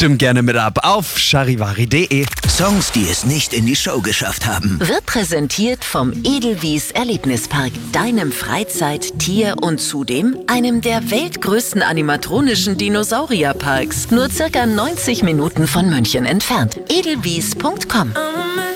Stimm gerne mit ab auf charivari.de. Songs, die es nicht in die Show geschafft haben. Wird präsentiert vom Edelwies Erlebnispark, deinem Freizeit-, Tier- und zudem einem der weltgrößten animatronischen Dinosaurierparks. Nur circa 90 Minuten von München entfernt. edelwies.com